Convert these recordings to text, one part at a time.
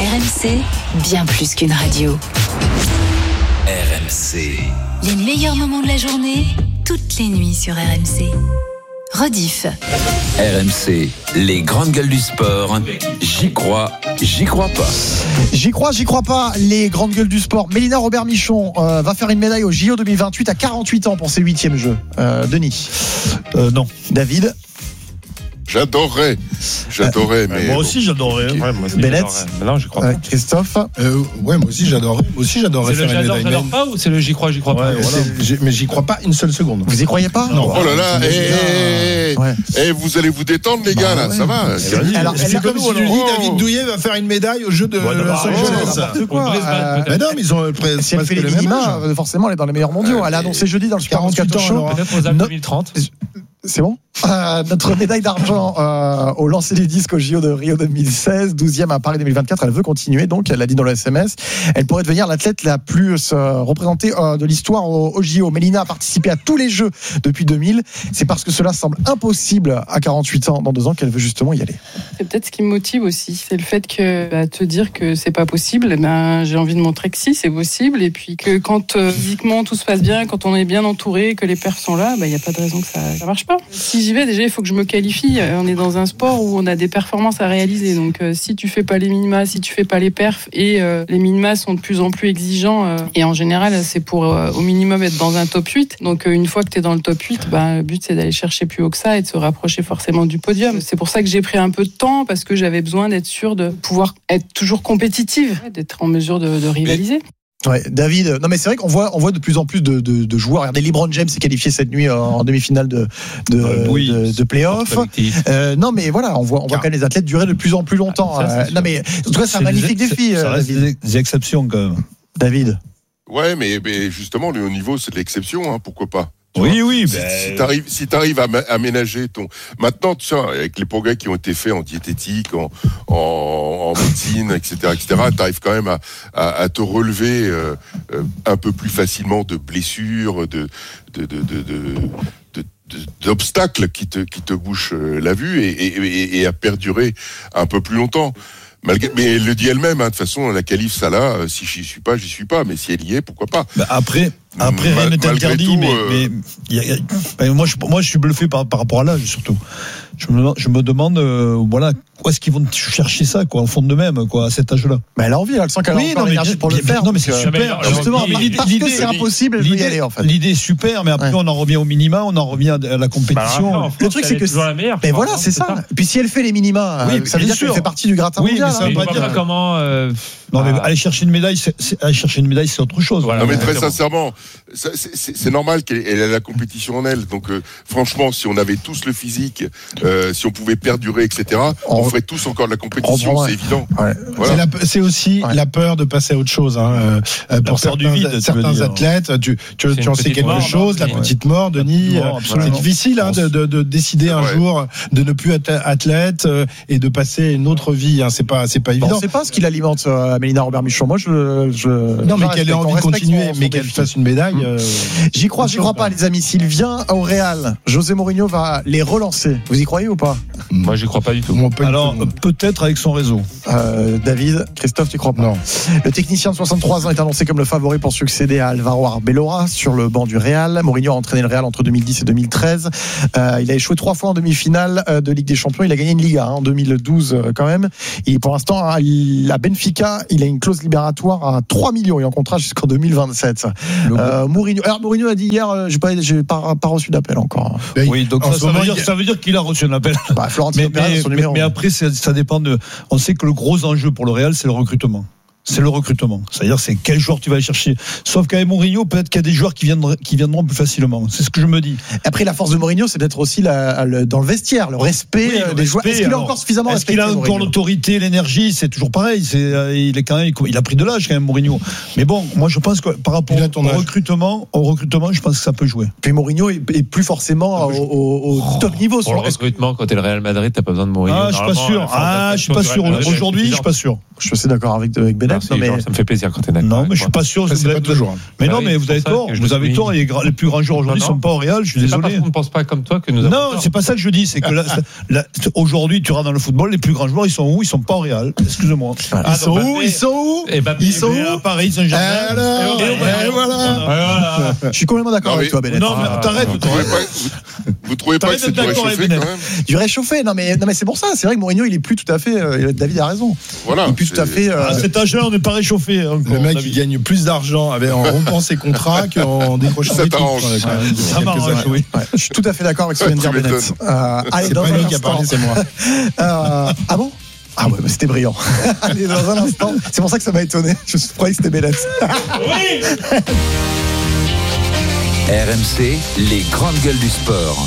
RMC, bien plus qu'une radio. RMC. Les meilleurs moments de la journée, toutes les nuits sur RMC. Rediff. RMC, les grandes gueules du sport. J'y crois pas. J'y crois pas, les grandes gueules du sport. Mélina Robert-Michon va faire une médaille au JO 2028 à 48 ans pour ses 8e Jeux. Denis Non. David? J'adorerais, mais moi aussi j'adorerais. Okay. Ouais, moi aussi, Bennett? mais non, j'y crois pas. Christophe? Ouais, moi aussi j'adorerais C'est faire le une médaille. j'adore pas ou c'est le j'y crois pas Ouais, mais j'y crois pas une seule seconde. Vous y croyez pas? Non. oh là là, Ouais. vous allez vous détendre les gars là, ouais. ça va. Alors, C'est comme si tu dis David Douillet va faire une médaille au jeu de Los Angeles. n'importe quoi. Mais non, mais ils ont presque Si elle fait le les même minima, âge. forcément elle est dans les meilleurs mondiaux. Elle a annoncé jeudi dans le Super 48 Moscato Show. ans, peut-être aux Alpes 2030. C'est bon. Notre médaille d'argent au lancer des disques au JO de Rio 2016, 12e à Paris 2024. Elle veut continuer, donc elle l'a dit dans le SMS. Elle pourrait devenir l'athlète la plus représentée de l'histoire au JO. Mélina a participé à tous les Jeux depuis 2000. C'est parce que cela semble impossible à 48 ans, dans 2 ans, qu'elle veut justement y aller. C'est peut-être ce qui me motive aussi. C'est le fait que te dire que c'est pas possible, j'ai envie de montrer que si, c'est possible. Et puis que quand physiquement tout se passe bien, quand on est bien entouré, que les perfs sont là, il n'y a pas de raison que ça marche pas. Si j'y vais, déjà, il faut que je me qualifie. On est dans un sport où on a des performances à réaliser. Donc, si tu fais pas les minima, si tu fais pas les perfs, et les minima sont de plus en plus exigeants, et en général, c'est pour au minimum être dans un top 8. Donc, une fois que tu es dans le top 8, le but, c'est d'aller chercher plus haut que ça et de se rapprocher forcément du podium. C'est pour ça que j'ai pris un peu de temps, parce que j'avais besoin d'être sûre de pouvoir être toujours compétitive, d'être en mesure de rivaliser. Ouais, David. Non, mais c'est vrai qu'on voit de plus en plus de joueurs. Regardez, LeBron James s'est qualifié cette nuit en demi-finale de play-off. Non, mais voilà, on voit quand même les athlètes durer de plus en plus longtemps. Non, mais en tout cas, c'est un magnifique défi. Ça reste des exceptions quand même. David. Ouais, mais justement le haut niveau c'est de l'exception, pourquoi pas. Oui. Si t'arrives à ménager ton. Maintenant, tu sais, avec les progrès qui ont été faits en diététique, en médecine, etc., t'arrives quand même à te relever un peu plus facilement de blessures, d'obstacles qui te bouchent la vue et à perdurer un peu plus longtemps. Mais elle le dit elle-même, de toute façon, la qualif, ça là, si j'y suis pas. Mais si elle y est, pourquoi pas. Après, rien n'est interdit, mais moi, je suis bluffé par rapport à l'âge, surtout. Je me demande, où est-ce qu'ils vont chercher ça, au fond d'eux-mêmes, à cet âge-là. Mais elle a envie, elle sent qu'elle a encore l'énergie pour le faire. Non, mais c'est super. Justement, parce que c'est impossible, elle veut y aller, en fait. L'idée est super, mais après, on en revient au minima, on en revient à la compétition. Le truc, c'est que mais voilà, c'est ça. Puis si elle fait les minima, ça veut dire qu'elle fait partie du gratin mondial. Ça veut pas dire comment. Non, mais aller chercher une médaille, c'est autre chose. Non, mais très sincèrement, c'est normal qu'elle ait la compétition en elle. Donc, franchement, si on avait tous le physique, si on pouvait perdurer, etc., on ferait tous encore de la compétition, c'est évident. Ouais. Voilà. C'est aussi la peur de passer à autre chose. Pour certains athlètes, tu en sais quelque chose, la petite mort, Denis. C'est difficile de décider un jour de ne plus être athlète et de passer une autre vie. C'est pas évident. On ne sait pas ce qui l'alimente, Mélina Robert-Michon. Moi, non, mais qu'elle ait envie de continuer, mais qu'elle fasse une médaille. J'y crois pas, les amis. S'il vient au Real, José Mourinho va les relancer. Vous y croyez ou pas? Moi, j'y crois pas du tout. Alors, peut-être avec son réseau. David, Christophe, tu crois pas? Non. Le technicien de 63 ans est annoncé comme le favori pour succéder à Alvaro Arbeloa sur le banc du Real. Mourinho a entraîné le Real entre 2010 et 2013. Il a échoué 3 fois en demi-finale de Ligue des Champions. Il a gagné une Liga en 2012 quand même. Et pour l'instant, à Benfica, il a une clause libératoire à 3 millions et en contrat jusqu'en 2027. Mourinho a dit hier, j'ai pas reçu d'appel encore. Oui, donc ça veut dire qu'il a reçu un appel. Mais après, ça dépend de. On sait que le gros enjeu pour le Real, c'est le recrutement. C'est-à-dire, c'est quel joueur tu vas aller chercher. Sauf qu'avec Mourinho, peut-être qu'il y a des joueurs qui viendront plus facilement. C'est ce que je me dis. Après, la force de Mourinho, c'est peut-être aussi dans le vestiaire, le respect des joueurs. Est-ce qu'il a encore suffisamment respecté? Est-ce qu'il a encore l'autorité, l'énergie? C'est toujours pareil. Il a pris de l'âge quand même, Mourinho. Mais bon, moi, je pense que par rapport au recrutement, je pense que ça peut jouer. Puis Mourinho est plus forcément au top niveau. Pour le recrutement, quand t'es le Real Madrid, t'as pas besoin de Mourinho. Je suis pas sûr. Aujourd'hui, je suis pas sûr. Je suis assez d'accord avec Bennett. Bennett. Ça me fait plaisir quand t'es d'accord. Non, mais je suis pas sûr. C'est pas toujours. Mais non, mais vous avez tort. Vous avez tort. Les plus grands joueurs aujourd'hui sont pas au Real. Je suis désolé. C'est pas parce qu'on ne pense pas comme toi que nous avons tort. Non, c'est pas ça que je dis. C'est que aujourd'hui, tu rentres dans le football, les plus grands joueurs, ils sont où? Ils sont pas au Real. Excuse-moi. Ils sont où? Ils sont où? À Paris, Saint-Germain. Et voilà. Je suis complètement d'accord avec toi, Bennett. Non, mais t'arrêtes. Vous trouvez pas que c'est du réchauffé quand même? Du réchauffé. Non, mais c'est pour ça. C'est vrai que Mourinho, il est plus tout à fait. David a raison. Voilà. Il est plus tout à fait. À cet âge-là, on n'est pas réchauffé. Le mec, il gagne plus d'argent en rompant ses contrats qu'en décrochant des titres. Ça m'arrange, oui. Je suis tout à fait d'accord avec ce que vient de dire Bennett. Allez, c'est pas lui qui a parlé, c'est moi. Ah bon? Ah ouais, c'était brillant. Allez, dans un instant. C'est pour ça que ça m'a étonné. Je croyais que c'était Bennett. Oui. RMC, les grandes gueules du sport.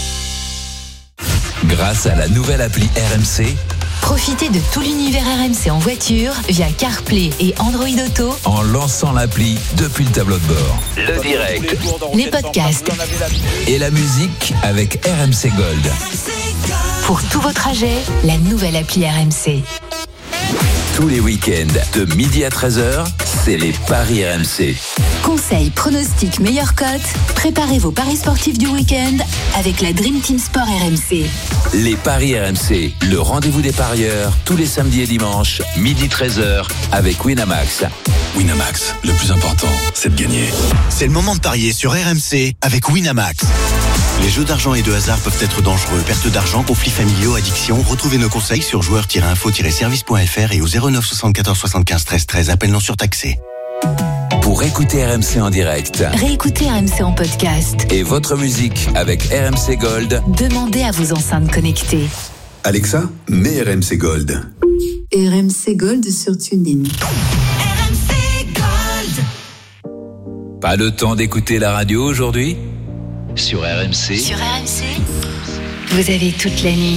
Grâce à la nouvelle appli RMC, profitez de tout l'univers RMC en voiture via CarPlay et Android Auto en lançant l'appli depuis le tableau de bord. Le direct, les podcasts et la musique avec RMC Gold. Pour tous vos trajets, la nouvelle appli RMC. Tous les week-ends, de midi à 13h, c'est les paris RMC. Conseils, pronostics, meilleures cotes. Préparez vos paris sportifs du week-end avec la Dream Team Sport RMC. Les paris RMC, le rendez-vous des parieurs, tous les samedis et dimanches, midi 13h, avec Winamax. Winamax, le plus important, c'est de gagner. C'est le moment de parier sur RMC avec Winamax. Les jeux d'argent et de hasard peuvent être dangereux. Perte d'argent, conflits familiaux, addiction. Retrouvez nos conseils sur joueurs-info-service.fr et au 09 74 75 13 13. Appel non surtaxé. Pour écouter RMC en direct, réécoutez RMC en podcast et votre musique avec RMC Gold, demandez à vos enceintes connectées. Alexa, mets RMC Gold. RMC Gold sur TuneIn. RMC Gold. Pas le temps d'écouter la radio aujourd'hui? Sur RMC. Sur RMC, vous avez toute la nuit.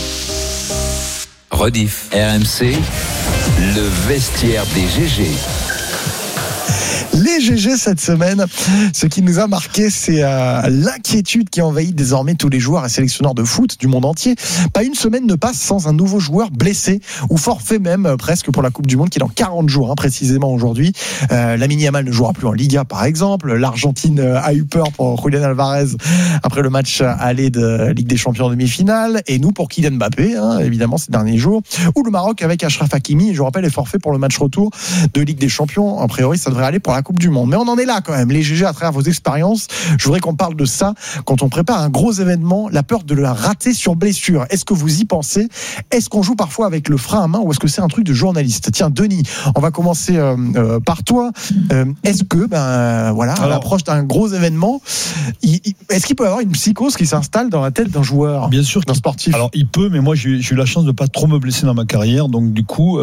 Rediff. RMC, le vestiaire des GG. Les GG cette semaine, ce qui nous a marqué, c'est l'inquiétude qui envahit désormais tous les joueurs et sélectionneurs de foot du monde entier. Pas une semaine ne passe sans un nouveau joueur blessé ou forfait même presque pour la Coupe du Monde qui est dans 40 jours précisément aujourd'hui. Lamine Yamal ne jouera plus en Liga par exemple. L'Argentine a eu peur pour Julián Alvarez après le match aller de Ligue des Champions en demi-finale. Et nous pour Kylian Mbappé, évidemment ces derniers jours. Ou le Maroc avec Achraf Hakimi, je vous rappelle, est forfait pour le match retour de Ligue des Champions. A priori ça devrait aller pour la Coupe du Monde. Mais on en est là quand même. Les GG à travers vos expériences, je voudrais qu'on parle de ça quand on prépare un gros événement, la peur de le rater sur blessure. Est-ce que vous y pensez? Est-ce qu'on joue parfois avec le frein à main ou est-ce que c'est un truc de journaliste? Tiens, Denis, on va commencer par toi. Est-ce que, à l'approche d'un gros événement, est-ce qu'il peut y avoir une psychose qui s'installe dans la tête d'un joueur? Bien sûr, d'un sportif. Alors, il peut, mais moi, j'ai eu la chance de pas trop me blesser dans ma carrière, donc du coup.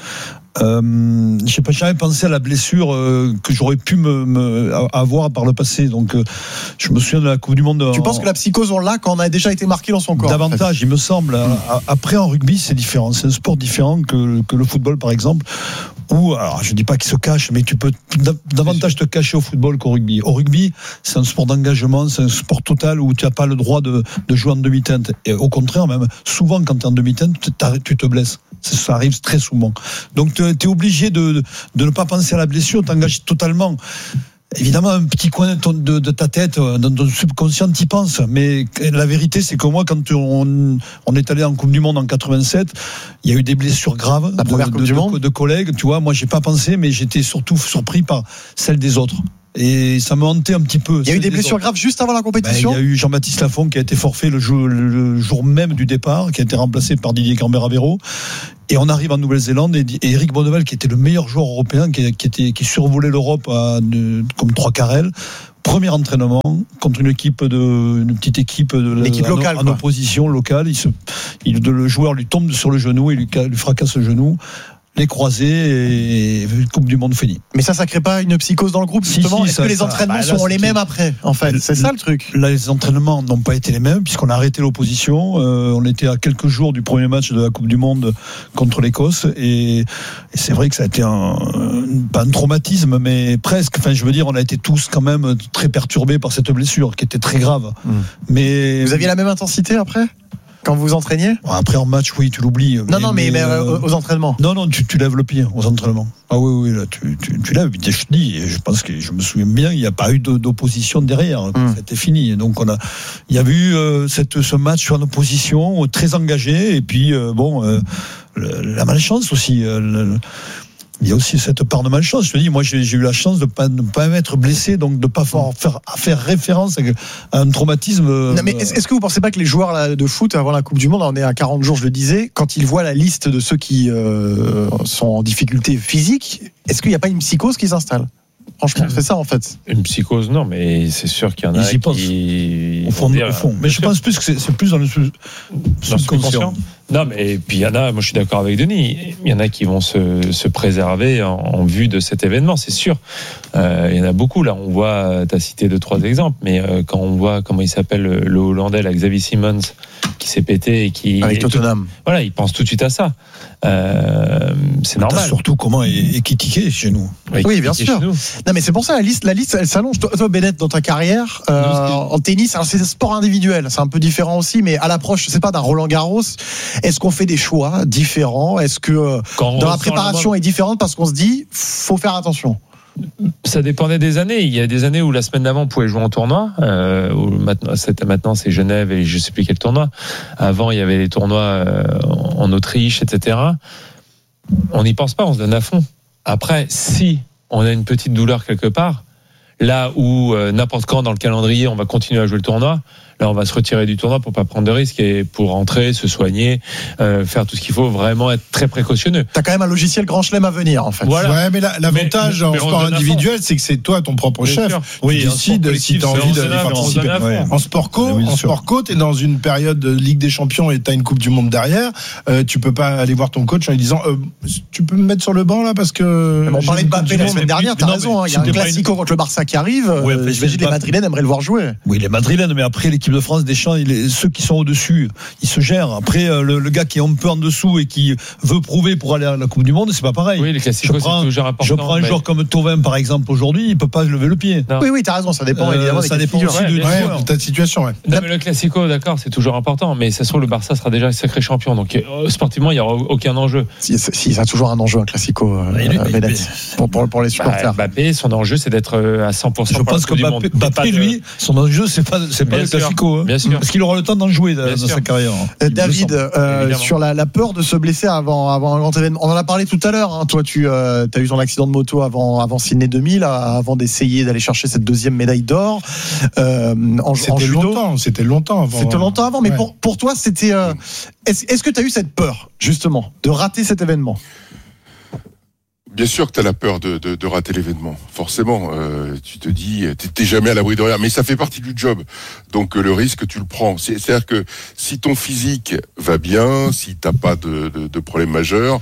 J'ai pas jamais pensé à la blessure que j'aurais pu avoir par le passé. Donc, je me souviens de la Coupe du Monde. Tu penses que la psychose on l'a quand on a déjà été marqué dans son corps? Davantage, il me semble. Après, en rugby, c'est différent. C'est un sport différent que le football, par exemple. Où, alors, je dis pas qu'il se cache, mais tu peux davantage te cacher au football qu'au rugby. Au rugby, c'est un sport d'engagement, c'est un sport total où tu n'as pas le droit de jouer en demi-teinte. Et au contraire, même, souvent, quand tu es en demi-teinte, tu te blesses. Ça arrive très souvent. Donc, tu es obligé de ne pas penser à la blessure, t'engages totalement. Évidemment, un petit coin de ta tête, dans ton subconscient, t'y penses. Mais la vérité, c'est que moi, quand on est allé en Coupe du Monde en 87, il y a eu des blessures graves de collègues. Tu vois, moi, j'ai pas pensé, mais j'étais surtout surpris par celles des autres. Et ça me hantait un petit peu. Il y a eu des blessures graves juste avant la compétition. Il y a eu Jean-Baptiste Lafont qui a été forfait le jour même du départ, qui a été remplacé par Didier Cambert-Avero. Et on arrive en Nouvelle-Zélande et Eric Bonneval, qui était le meilleur joueur européen, qui survolait l'Europe comme 3 carrels. Premier entraînement contre une petite équipe l'équipe locale, en opposition locale. Le joueur lui tombe sur le genou et lui fracasse le genou. Les croisés et Coupe du Monde finie. Mais ça crée pas une psychose dans le groupe, justement? Est-ce que les entraînements sont les mêmes après, en fait? C'est ça le truc. Là, les entraînements n'ont pas été les mêmes, puisqu'on a arrêté l'opposition. On était à quelques jours du premier match de la Coupe du Monde contre l'Écosse. Et c'est vrai que ça a été pas un traumatisme, mais presque. Enfin, je veux dire, on a été tous quand même très perturbés par cette blessure, qui était très grave. Mais vous aviez la même intensité après? quand vous entraîniez? Après, en match, oui, tu l'oublies. Non, mais aux entraînements. Non, tu lèves le pied aux entraînements. Ah oui, là, tu lèves. Je dis, je pense que je me souviens bien, il n'y a pas eu d'opposition derrière. C'était fini. Donc, il y a eu ce match sur une opposition très engagée. Et puis, la malchance aussi. Il y a aussi cette part de malchance. Je te dis, moi, j'ai eu la chance de ne pas m'être blessé, donc de ne pas faire référence à un traumatisme. Non, mais est-ce que vous ne pensez pas que les joueurs là, de foot, avant la Coupe du Monde, on est à 40 jours, je le disais, quand ils voient la liste de ceux qui sont en difficulté physique, est-ce qu'il n'y a pas une psychose qui s'installe? Franchement, c'est ça en fait. Une psychose, non, mais c'est sûr qu'il y en a qui... Au fond. Mais je pense plus que c'est plus dans le subconscient. Non, mais puis il y en a, moi je suis d'accord avec Denis, il y en a qui vont se préserver en vue de cet événement, c'est sûr. Il y en a beaucoup, là, on voit, tu as cité 2-3 exemples, mais quand on voit comment il s'appelle le Hollandais, là, Xavi Simons, qui s'est pété et qui... Avec Tottenham. Voilà, il pense tout de suite à ça. C'est normal. Surtout comment est critiqué chez nous. Oui, bien sûr. Non, mais c'est pour ça, la liste elle s'allonge. Toi, Bennett, dans ta carrière, en tennis, alors c'est un sport individuel, c'est un peu différent aussi, mais à l'approche, je sais pas, d'un Roland Garros, est-ce qu'on fait des choix différents? Est-ce que dans la préparation est différente parce qu'on se dit, faut faire attention? Ça dépendait des années. Il y a des années où la semaine d'avant on pouvait jouer en tournoi. Maintenant c'est Genève et je sais plus quel tournoi. Avant il y avait des tournois en Autriche, etc. On n'y pense pas, on se donne à fond. Après, si on a une petite douleur quelque part, là où n'importe quand dans le calendrier on va continuer à jouer le tournoi, là on va se retirer du tournoi pour pas prendre de risques et pour rentrer, se soigner, faire tout ce qu'il faut, vraiment être très précautionneux. T'as quand même un logiciel Grand Chelem à venir en fait. Voilà. Ouais, mais l'avantage en sport individuel, c'est que c'est toi ton propre chef. Oui, tu décides si t'as envie de participer. En sport co, t'es dans une période de Ligue des Champions et t'as une Coupe du Monde derrière. Tu peux pas aller voir ton coach en lui disant tu peux me mettre sur le banc là parce que. On parlait de Mbappé la semaine dernière, t'as raison. Il y a un classico contre le Barça qui arrive. J'imagine les Madrilènes aimeraient le voir jouer. Oui, les Madrilènes, mais après l'équipe de France, Deschamps, ceux qui sont au-dessus, ils se gèrent. Après, le gars qui est un peu en dessous et qui veut prouver pour aller à la Coupe du Monde, c'est pas pareil. Oui, les classicos, c'est toujours important. Je prends un joueur comme Thauvin, par exemple, aujourd'hui, il peut pas lever le pied. Non. Oui, t'as raison, ça dépend évidemment. Ça dépend aussi de ta situation. Ouais. Non, mais le classico, d'accord, c'est toujours important, mais ça se trouve, le Barça sera déjà un sacré champion. Donc, sportivement, il n'y aura aucun enjeu. Si, ça a toujours un enjeu, un classico, pour les supporters. Mbappé, son enjeu, c'est d'être à 100%. Je pense que Mbappé, lui, son enjeu, c'est pas le classico. Bien sûr. Parce qu'il aura le temps d'en jouer dans sa carrière. David, sur la peur de se blesser avant un grand événement, on en a parlé tout à l'heure. Hein. Toi, tu as eu ton accident de moto avant Sydney 2000, avant d'essayer d'aller chercher cette deuxième médaille d'or en judo. C'était longtemps avant. C'était longtemps avant, mais pour toi, c'était. Est-ce que tu as eu cette peur, justement, de rater cet événement? Bien sûr que tu as la peur de rater l'événement. Forcément, tu te dis, t'es jamais à l'abri de rien. Mais ça fait partie du job. Donc le risque, tu le prends. C'est-à-dire que si ton physique va bien, si t'as pas de problème majeur,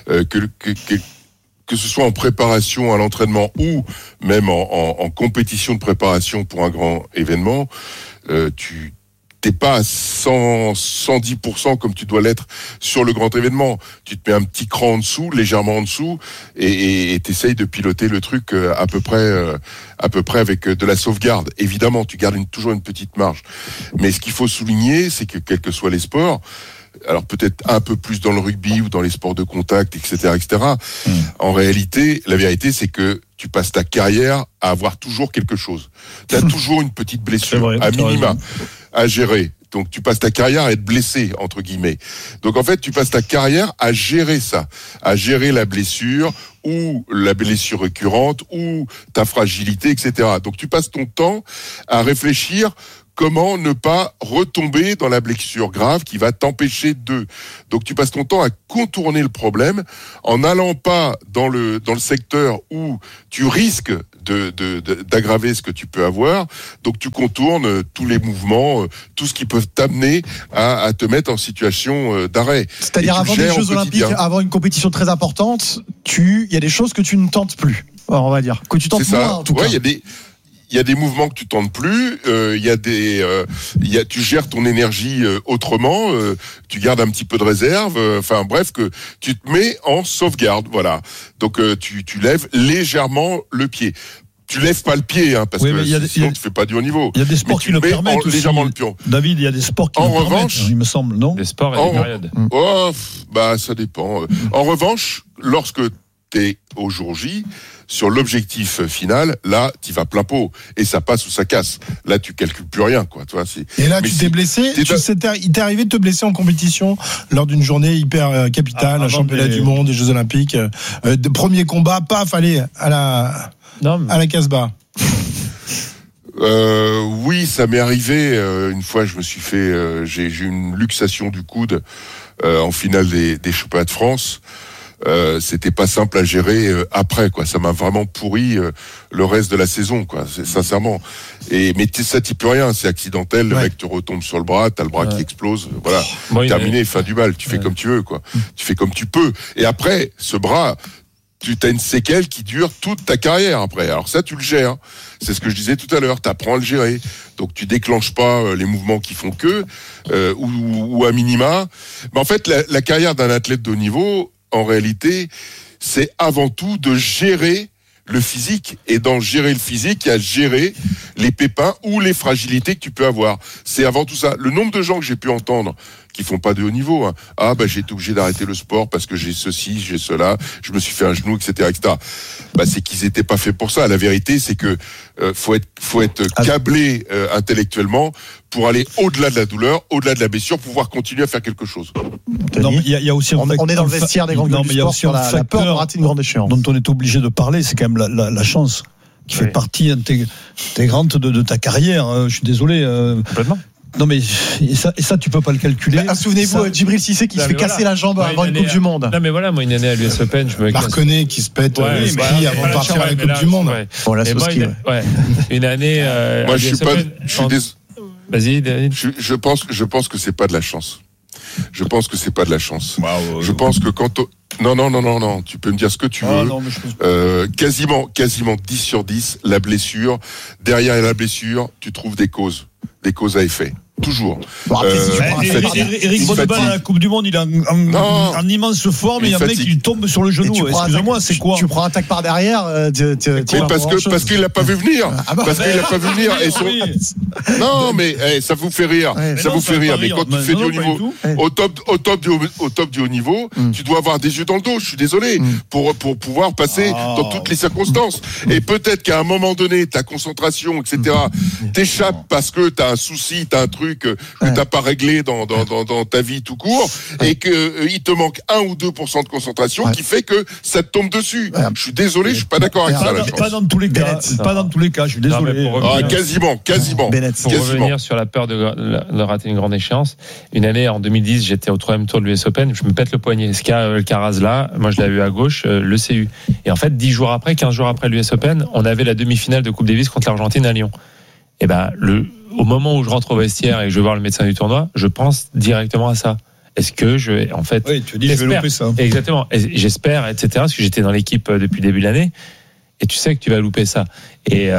que ce soit en préparation à l'entraînement ou même en compétition de préparation pour un grand événement, t'es pas à 110% comme tu dois l'être sur le grand événement. Tu te mets un petit cran en dessous, légèrement en dessous, et t'essayes de piloter le truc à peu près avec de la sauvegarde. Évidemment, tu gardes toujours une petite marge. Mais ce qu'il faut souligner, c'est que quels que soient les sports, alors peut-être un peu plus dans le rugby ou dans les sports de contact, etc., en réalité, la vérité, c'est que tu passes ta carrière à avoir toujours quelque chose. Tu as toujours une petite blessure, à minima, à gérer. Donc tu passes ta carrière à être blessé, entre guillemets. Donc en fait, tu passes ta carrière à gérer ça, à gérer la blessure ou la blessure récurrente ou ta fragilité, etc. Donc tu passes ton temps à réfléchir comment ne pas retomber dans la blessure grave qui va t'empêcher de. Donc tu passes ton temps à contourner le problème en n'allant pas dans le secteur où tu risques d'aggraver ce que tu peux avoir. Donc tu contournes tous les mouvements, tout ce qui peut t'amener à te mettre en situation d'arrêt. C'est-à-dire avant des Jeux Olympiques, avant une compétition très importante, il y a des choses que tu ne tentes plus. Alors, on va dire que tu tentes moins en tout cas. Il y a des mouvements que tu tentes plus. Tu gères ton énergie autrement. Tu gardes un petit peu de réserve. Enfin bref, que tu te mets en sauvegarde. Voilà. Donc tu lèves légèrement le pied. tu lèves pas le pied, hein, parce que sinon tu fais pas du haut niveau. Il y a des sports qui le permettent légèrement le pion. David, il y a des sports qui le permettent, il me semble, non? Des sports et des périodes. Ça dépend. En revanche, lorsque t'es au jour J, sur l'objectif final, là, t'y vas plein pot. Et ça passe ou ça casse. Là, tu calcules plus rien, quoi. Tu vois, et là, tu t'es blessé. Il t'est arrivé de te blesser en compétition lors d'une journée hyper capitale, un championnat du monde, des Jeux Olympiques. De premier combat, paf, allez, à la Casbah. Oui, ça m'est arrivé. Une fois, je me suis fait, j'ai eu une luxation du coude en finale des championnats de France. C'était pas simple à gérer après, quoi. Ça m'a vraiment pourri le reste de la saison, quoi. Sincèrement. Mais ça t'y peut rien, c'est accidentel. Le mec te retombe sur le bras, t'as le bras qui explose. Voilà, terminé, fin du mal. Tu fais comme tu veux, quoi. Tu fais comme tu peux. Et après, ce bras, tu as une séquelle qui dure toute ta carrière après. Alors ça, tu le gères. C'est ce que je disais tout à l'heure. T'apprends à le gérer. Donc tu déclenches pas les mouvements qui font que ou à minima. Mais en fait, la carrière d'un athlète de haut niveau, en réalité, c'est avant tout de gérer le physique. Et dans gérer le physique, il y a gérer les pépins ou les fragilités que tu peux avoir. C'est avant tout ça. Le nombre de gens que j'ai pu entendre qui font pas de haut niveau, hein. J'ai été obligé d'arrêter le sport parce que j'ai ceci, j'ai cela, je me suis fait un genou, etc., etc. C'est qu'ils étaient pas faits pour ça. La vérité, c'est que faut être câblé intellectuellement pour aller au-delà de la douleur, au-delà de la blessure, pour pouvoir continuer à faire quelque chose. Non, il y a aussi on est dans le vestiaire des grands clubs du sport sur la peur de rater une grande échéance. Dont on est obligé de parler, c'est quand même la chance qui fait partie intégrante de ta carrière. Je suis désolé. Complètement. Non mais et ça tu peux pas le calculer. Souvenez-vous, Djibril Cissé qui se fait casser la jambe avant une Coupe du Monde. Non mais voilà, moi une année à l'US Open, je me Marconnet qui se pète le ski avant de partir à la Coupe du Monde. Une année. Moi je suis Vas-y, David. Je pense que c'est pas de la chance. Je pense que c'est pas de la chance. Je pense que quand non, tu peux me dire ce que tu veux. Quasiment 10 sur 10, la blessure. Derrière la blessure, tu trouves des causes à effet. Toujours. Eric Bonnebal à la Coupe du Monde, il a un immense forme et il y a un mec qui lui tombe sur le genou. Excusez-moi, c'est quoi? Tu prends un tac par derrière. Parce qu'il l'a pas vu venir. Non, mais ça vous fait rire. Ça vous fait rire. Mais quand tu fais du haut niveau, au top du haut niveau, tu dois avoir des yeux dans le dos. Je suis désolé pour pouvoir passer dans toutes les circonstances. Et peut-être qu'à un moment donné, ta concentration, etc., t'échappe parce que t'as un souci, t'as un truc que t'as pas réglé dans ta vie tout court, et que il te manque 1 ou 2% de concentration qui fait que ça te tombe dessus. Je suis désolé, je suis pas d'accord avec ça. Pas dans tous les cas, je suis désolé. Quasiment. Pour revenir sur la peur de rater une grande échéance, une année en 2010, j'étais au 3e tour de l'US Open, je me pète le poignet. Ce qu'a Alcaraz là, moi je l'avais eu à gauche, le CU. Et en fait, 15 jours après l'US Open, on avait la demi-finale de Coupe Davis contre l'Argentine à Lyon. Et au moment où je rentre au vestiaire et que je vais voir le médecin du tournoi, je pense directement à ça. Est-ce que je vais, en fait, tu dis je vais louper ça. Exactement. Et j'espère, etc. Parce que j'étais dans l'équipe depuis le début de l'année. Et tu sais que tu vas louper ça. Et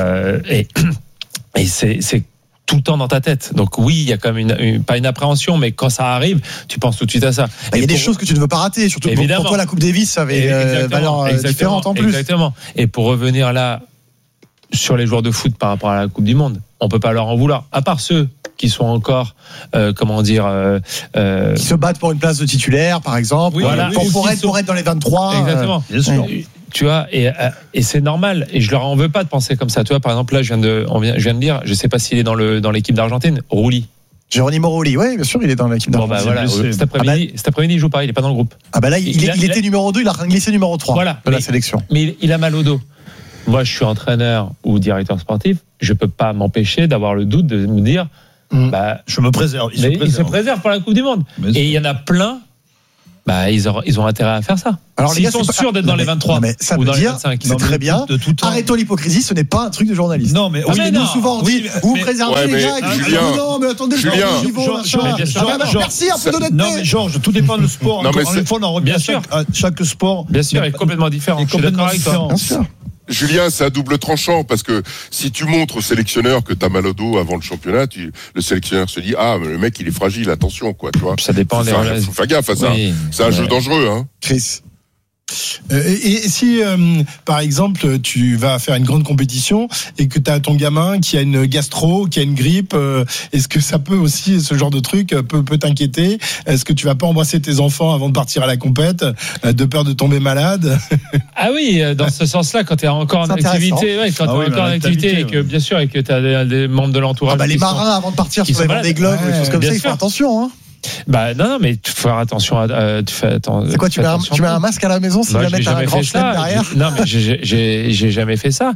c'est tout le temps dans ta tête. Donc oui, il y a quand même pas une appréhension, mais quand ça arrive, tu penses tout de suite à ça. Il y a des choses que tu ne veux pas rater, surtout pour toi la Coupe Davis, ça avait une valeur différente en plus. Exactement. Et pour revenir là sur les joueurs de foot par rapport à la Coupe du Monde, on peut pas leur en vouloir, à part ceux qui sont encore qui se battent pour une place de titulaire par exemple, pour être dans les 23. Exactement. Bien sûr. Tu vois, et c'est normal, et je leur en veux pas de penser comme ça. Tu vois, par exemple là je viens de lire, je sais pas s'il est dans l'équipe d'Argentine, Rulli. Geronimo Rulli, oui, bien sûr, il est dans l'équipe d'Argentine. Cet après-midi, il joue pas, il est pas dans le groupe. Là, il était numéro 2, il a glissé numéro 3 de la sélection. Mais il a mal au dos. Moi, je suis entraîneur ou directeur sportif, je peux pas m'empêcher d'avoir le doute de me dire, je me préserve. Il se préserve pour la Coupe du Monde. Et il y en a plein, ils ont intérêt à faire ça. Alors, s'ils sont sûrs d'être dans les 23 ça ou dans les 25, c'est très bien. Arrêtons l'hypocrisie, ce n'est pas un truc de journaliste. Non, mais nous souvent on dit, vous préservez les gars. Non, mais attendez, merci, un peu d'honnêteté. Non, mais Georges, tout dépend du sport. Encore une fois, on en revient chaque sport. Bien sûr, est complètement différent. Je suis d'accord avec toi. Julien, c'est à double tranchant, parce que si tu montres au sélectionneur que t'as mal au dos avant le championnat, le sélectionneur se dit, mais le mec il est fragile, attention, quoi, tu vois. Ça dépend faut faire gaffe à ça. C'est un jeu dangereux, hein. Chris. Et si, par exemple, tu vas faire une grande compétition et que tu as ton gamin qui a une gastro, qui a une grippe, est-ce que ça peut aussi, ce genre de truc, peut t'inquiéter? Est-ce que tu vas pas embrasser tes enfants avant de partir à la compète, de peur de tomber malade? Ah oui, dans ce sens-là, quand tu es encore en activité, et que, bien sûr, et que tu as des membres de l'entourage. Les marins, avant de partir sur les Vendée Globe, des choses comme ça, ils font attention, hein. Non, mais tu fais attention tu fais attention. C'est quoi, tu mets un masque à la maison si jamais t'as un grand chelem derrière? Non, mais j'ai jamais fait ça.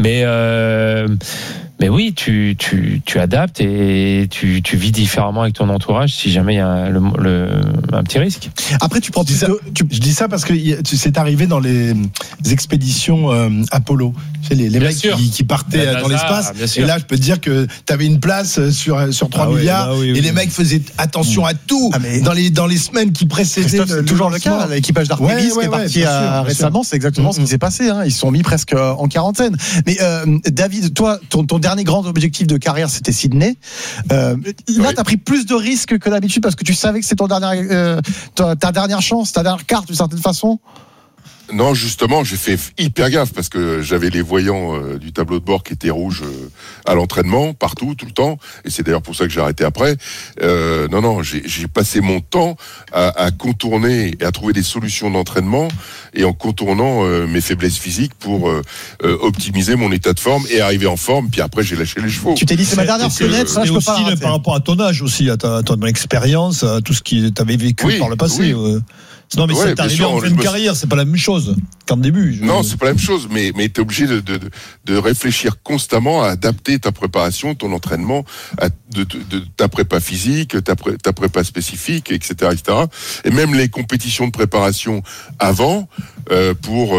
Mais oui, tu adaptes et tu vis différemment avec ton entourage si jamais il y a un petit risque. Après, je dis ça parce que c'est arrivé dans les expéditions Apollo. Tu sais, les mecs qui partaient dans l'espace. Et là, je peux te dire que tu avais une place sur 3 milliards et les mecs faisaient attention à tout dans les semaines qui précédaient. C'est toujours le cas. L'équipage d'Artemis qui est parti récemment, c'est exactement ce qui s'est passé. Ils se sont mis presque en quarantaine. Mais David, toi, ton dernier grand objectif de carrière, c'était Sydney. Là, t'as pris plus de risques que d'habitude parce que tu savais que c'était ta dernière chance, ta dernière carte d'une certaine façon. Non, justement, j'ai fait hyper gaffe parce que j'avais les voyants du tableau de bord qui étaient rouges à l'entraînement, partout, tout le temps. Et c'est d'ailleurs pour ça que j'ai arrêté après. Non, j'ai passé mon temps à contourner et à trouver des solutions d'entraînement et en contournant mes faiblesses physiques pour optimiser mon état de forme et arriver en forme. Puis après, j'ai lâché les chevaux. Tu t'es dit, c'est ma dernière fenêtre, ça, je peux pas rater. Par rapport à ton âge aussi, à ton expérience, à tout ce que tu avais vécu par le passé. Non, mais c'est arrivé en fin de carrière, c'est pas la même chose qu'en début. Non, c'est pas la même chose, mais t'es obligé de réfléchir constamment à adapter ta préparation, ton entraînement, de ta prépa physique, ta prépa spécifique, etc., etc. Et même les compétitions de préparation avant, pour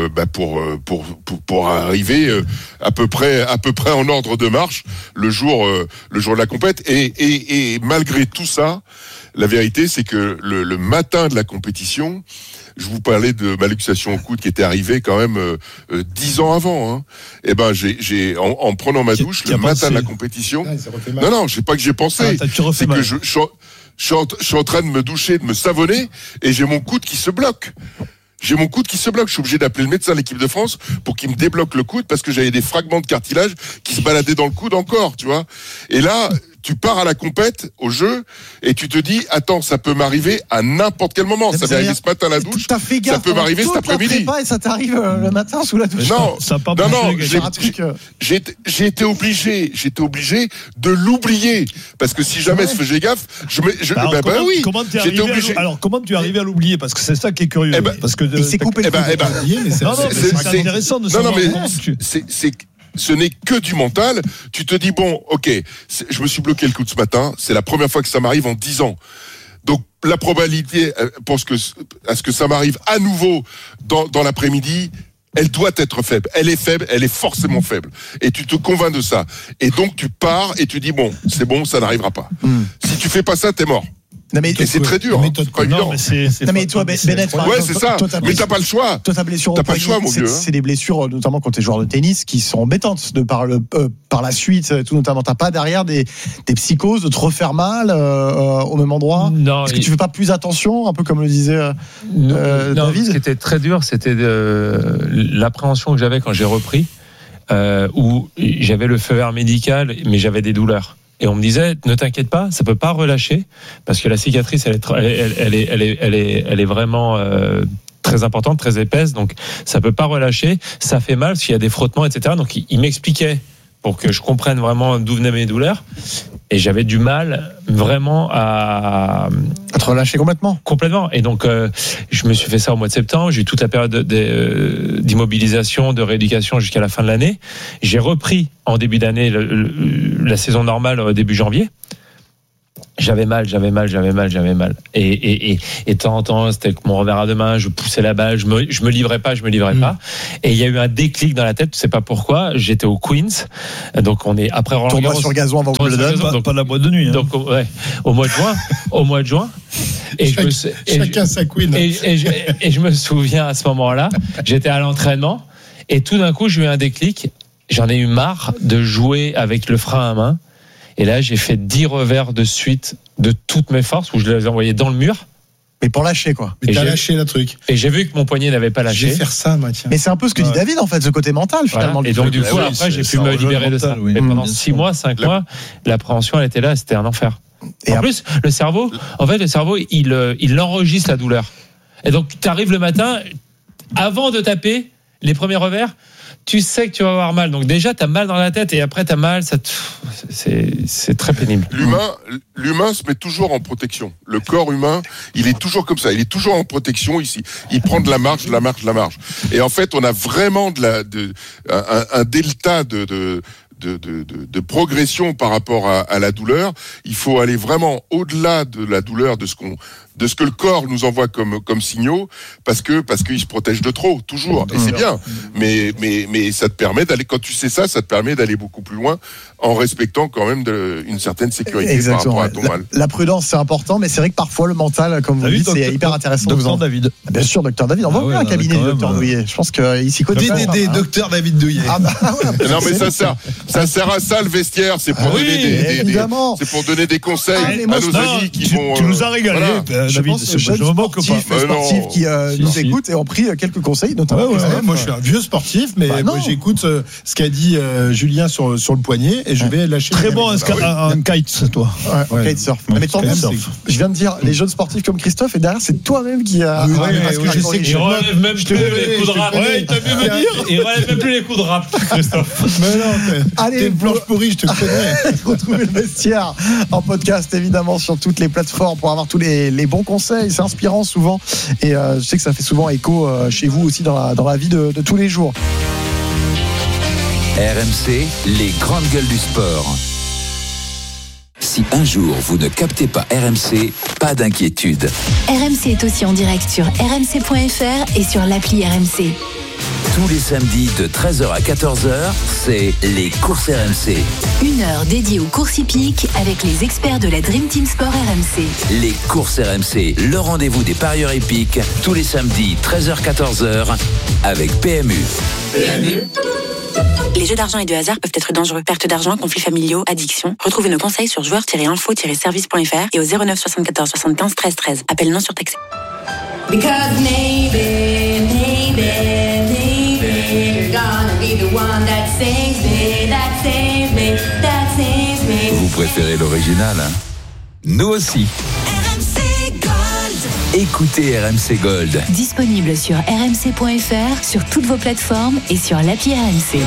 arriver à peu près en ordre de marche le jour de la compète. Et malgré tout ça, la vérité, c'est que le matin de la compétition, je vous parlais de ma luxation au coude qui était arrivée quand même 10 ans avant. Hein. Et ben, en prenant ma douche le matin de la compétition. Non, je sais pas que j'ai pensé. C'est que je suis en train de me doucher, de me savonner, et j'ai mon coude qui se bloque. Je suis obligé d'appeler le médecin de l'équipe de France pour qu'il me débloque le coude parce que j'avais des fragments de cartilage qui se baladaient dans le coude encore, tu vois. Et là, tu pars à la compète, au jeu, et tu te dis, attends, ça peut m'arriver à n'importe quel moment. Ça m'est arrivé ce matin à la douche. Ça peut m'arriver cet après-midi. Et ça t'arrive le matin sous la douche. Non, j'ai été obligé de l'oublier. Parce que si jamais je faisais gaffe, oui. Comment tu es arrivé à l'oublier? Parce que c'est ça qui est curieux. Parce que il s'est coupé le coude. C'est intéressant de savoir. Ce n'est que du mental. Tu te dis, bon, ok, je me suis bloqué le coude ce matin, c'est la première fois que ça m'arrive en 10 ans. Donc, la probabilité à ce que ça m'arrive à nouveau dans l'après-midi, elle doit être faible. Elle est forcément faible. Et tu te convaincs de ça. Et donc, tu pars et tu dis, bon, c'est bon, ça n'arrivera pas. Si tu fais pas ça, t'es mort. Et c'est très dur. C'est pas évident. Mais toi, Bennett, c'est ça. Mais t'as pas le choix. Toi, ta blessure au poignet, c'est des blessures, notamment quand t'es joueur de tennis, qui sont embêtantes par la suite. Tout notamment, t'as pas derrière des psychoses de te refaire mal au même endroit. Non. Est-ce que tu fais pas plus attention, un peu comme le disait David? Ce qui était très dur, c'était l'appréhension que j'avais quand j'ai repris, où j'avais le feu vert médical, mais j'avais des douleurs. Et on me disait, ne t'inquiète pas, ça peut pas relâcher, parce que la cicatrice, elle est vraiment très importante, très épaisse, donc ça peut pas relâcher. Ça fait mal, parce qu'il y a des frottements, etc. Donc il m'expliquait pour que je comprenne vraiment d'où venaient mes douleurs. Et j'avais du mal vraiment à te relâcher complètement. Complètement. Et donc, je me suis fait ça au mois de septembre. J'ai eu toute la période d'immobilisation, de rééducation jusqu'à la fin de l'année. J'ai repris en début d'année la saison normale début janvier. J'avais mal. Et de temps en temps, c'était mon revers à deux mains, je poussais la balle, je me livrais pas. Et il y a eu un déclic dans la tête, je sais pas pourquoi. J'étais au Queens, donc on est après Roland Garros. Tournoi sur gazon avant Wimbledon, donc pas de la boîte de nuit. Donc au mois de juin. Et chacun sa queen. Et je me souviens à ce moment-là, j'étais à l'entraînement et tout d'un coup, j'ai eu un déclic. J'en ai eu marre de jouer avec le frein à main. Et là, j'ai fait 10 revers de suite de toutes mes forces où je les ai envoyés dans le mur. Mais pour lâcher, quoi. Mais t'as lâché le truc. Et j'ai vu que mon poignet n'avait pas lâché. Je vais faire ça, moi, tiens. Mais c'est un peu ce que dit David, en fait, ce côté mental, finalement. Voilà. Et donc, du coup, après, j'ai pu me libérer de ça. Oui. Mais pendant 6 mois, 5 mois, l'appréhension, elle était là, c'était un enfer. Et en plus, le cerveau, il enregistre la douleur. Et donc, tu arrives le matin, avant de taper les premiers revers, tu sais que tu vas avoir mal. Donc déjà, tu as mal dans la tête et après, tu as mal. C'est très pénible. L'humain se met toujours en protection. Le corps humain, il est toujours comme ça. Il est toujours en protection ici. Il prend de la marge. Et en fait, on a vraiment un delta de progression par rapport à la douleur. Il faut aller vraiment au-delà de la douleur, de ce que le corps nous envoie comme signaux, parce qu'il se protège de trop, toujours. Et c'est bien. Mais ça te permet d'aller, quand tu sais ça te permet d'aller beaucoup plus loin, en respectant quand même une certaine sécurité. Exactement. Par rapport à ton mal. La prudence, c'est important, mais c'est vrai que parfois le mental, comme vous dites, c'est hyper intéressant. Docteur David. Bien sûr, docteur David. On va ouvrir un cabinet de docteur Douillet. Je pense qu'il s'y connaît. Docteur David Douillet. Non, mais ça sert à ça, le vestiaire. C'est pour donner des conseils à nos amis qui vont. Tu nous as régalé. Je pense que jeunes sportifs qui nous écoutent et ont pris quelques conseils, notamment. Moi, je suis un vieux sportif, mais moi, j'écoute ce qu'a dit Julien sur le poignet et je vais lâcher. Très bon en kite, toi. En kitesurf. Mais tant mieux, je viens de dire les jeunes sportifs comme Christophe, et derrière, c'est toi-même qui a. Je sais que je relève même plus les coups de rap. T'as mieux me dire. Il relève même plus les coups de rap, Christophe. Mais non, t'es une planche pourrie, je te connais. Retrouvez le vestiaire en podcast, évidemment, sur toutes les plateformes pour avoir tous les bons conseils. C'est inspirant souvent. Et je sais que ça fait souvent écho chez vous aussi dans la vie de tous les jours. RMC, les grandes gueules du sport. Si un jour vous ne captez pas RMC, pas d'inquiétude. RMC est aussi en direct sur rmc.fr et sur l'appli RMC. Tous les samedis de 13h à 14h, c'est les courses RMC. 1 heure dédiée aux courses hippiques avec les experts de la Dream Team Sport RMC. Les courses RMC, le rendez-vous des parieurs hippiques, tous les samedis 13h-14h avec PMU. Les jeux d'argent et de hasard peuvent être dangereux. Perte d'argent, conflits familiaux, addiction. Retrouvez nos conseils sur joueurs-info-service.fr et au 09 74 75 13 13. Appel non surtaxé. Because maybe you're gonna be the one that saves me. Vous préférez l'original, hein? Nous aussi. RMC Gold. Écoutez RMC Gold. Disponible sur rmc.fr, sur toutes vos plateformes et sur l'appli RMC.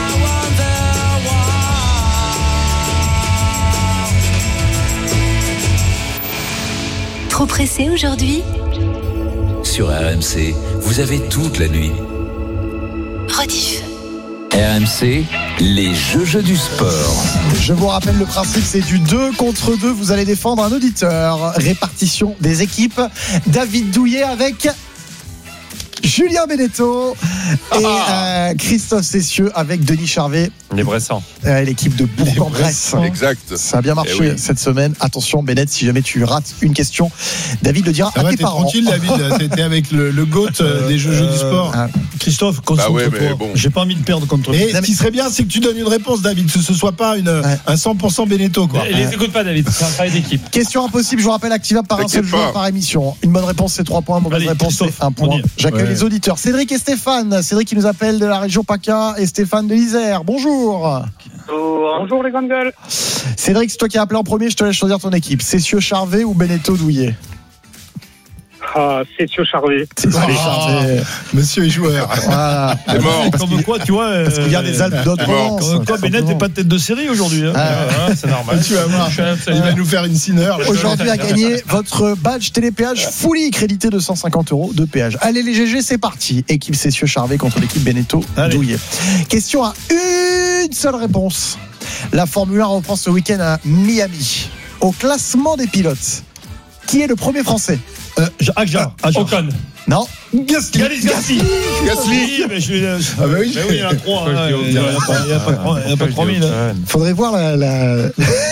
Trop pressé aujourd'hui ? Sur RMC, vous avez toute la nuit. Rediff. RMC, les jeux du sport. Je vous rappelle le principe, c'est du 2 contre 2. Vous allez défendre un auditeur. Répartition des équipes. David Douillet avec Julien Benetto et Christophe Cessieux avec Denis Charvet. Les Bressans. L'équipe de Bourg-en-Bresse. Exact. Ça a bien marché cette semaine. Attention, Bennett, si jamais tu rates une question, David le dira à tes parents. Tranquille, David. T'étais avec le GOAT des jeux du sport. Christophe, concentre-toi. Bon. J'ai pas envie de perdre contre lui. Mais ce qui serait bien, c'est que tu donnes une réponse, David, que ce soit pas un 100% Benetto, quoi. Les écoute pas, David. C'est un travail d'équipe. Question impossible. Je vous rappelle, activable par un seul joueur par émission. Une bonne réponse, c'est 3 points. Mauvaise réponse, c'est 1 point. J'accueille les auditeurs. Cédric et Stéphane. Cédric qui nous appelle de la région PACA et Stéphane de l'Isère. Bonjour. Bonjour les grandes gueules. Cédric, c'est toi qui as appelé en premier. Je te laisse choisir ton équipe. Cessieux Charvet ou Benetto Douillet? Cessieux Charvet. Monsieur est joueur. Voilà. C'est mort. Comme quoi, tu vois. Parce qu'il y a des Alpes d'autres. Comme quoi, Bennett n'est pas tête de série aujourd'hui. C'est normal. Tu vas voir. Il va nous faire une sineur. Aujourd'hui, à gagner votre badge télépéage fully crédité de 150 € de péage. Allez, les GG, c'est parti. Équipe Cessieux Charvet contre l'équipe Benetto Douillet. Question à une seule réponse. La Formule 1 reprend ce week-end à Miami. Au classement des pilotes, qui est le premier français? Ocon. Non. Gasly. Ah bah oui, il y en a 3. Il n'y a pas 3000. Faudrait voir la